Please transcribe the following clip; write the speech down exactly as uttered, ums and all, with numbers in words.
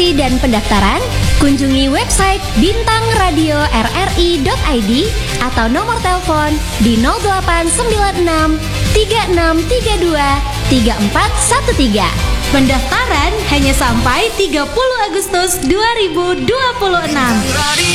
registrasi dan pendaftaran, kunjungi website bintang radio r r i dot i d atau nomor telepon di nol delapan sembilan enam tiga enam tiga dua tiga empat satu tiga. Pendaftaran hanya sampai tiga puluh Agustus dua ribu dua puluh enam.